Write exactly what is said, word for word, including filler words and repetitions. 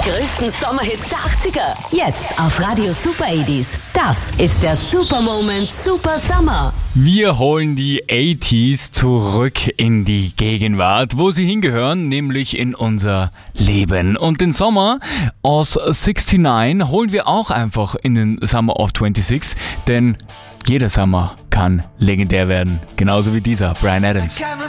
größten Sommerhits der achtziger. Jetzt auf Radio Super achtziger. Das ist der Super Moment Super Summer. Wir holen die achtziger zurück in die Gegenwart, wo sie hingehören, nämlich in unser Leben. Und den Sommer aus neunundsechzig holen wir auch einfach in den Summer of sechsundzwanzig, denn jeder Sommer kann legendär werden, genauso wie dieser Brian Adams.